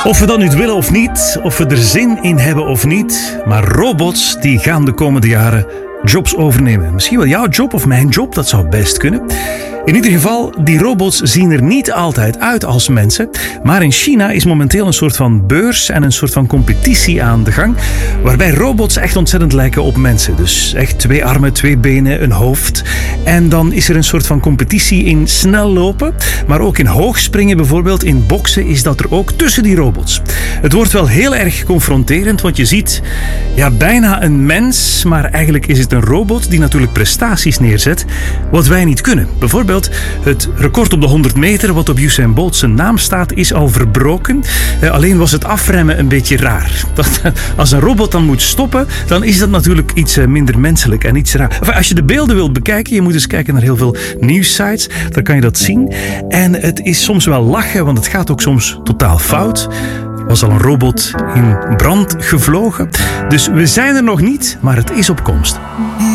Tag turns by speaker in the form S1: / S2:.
S1: Of we dat nu willen of niet, of we er zin in hebben of niet, maar robots die gaan de komende jaren jobs overnemen. Misschien wel jouw job of mijn job, dat zou best kunnen. In ieder geval, die robots zien er niet altijd uit als mensen. Maar in China is momenteel een soort van beurs en een soort van competitie aan de gang. Waarbij robots echt ontzettend lijken op mensen. Dus echt 2 armen, 2 benen, een hoofd. En dan is er een soort van competitie in snel lopen. Maar ook in hoogspringen bijvoorbeeld, in boksen is dat er ook tussen die robots. Het wordt wel heel erg confronterend, want je ziet bijna een mens. Maar eigenlijk is het een robot die natuurlijk prestaties neerzet wat wij niet kunnen. Bijvoorbeeld het record op de 100 meter, wat op Usain Bolt zijn naam staat, is al verbroken. Alleen was het afremmen een beetje raar. Als een robot dan moet stoppen, dan is dat natuurlijk iets minder menselijk en iets raar. Enfin, als je de beelden wilt bekijken, je moet eens kijken naar heel veel nieuwssites, dan kan je dat zien. En het is soms wel lachen, want het gaat ook soms totaal fout. Er was al een robot in brand gevlogen. Dus we zijn er nog niet, maar het is op komst.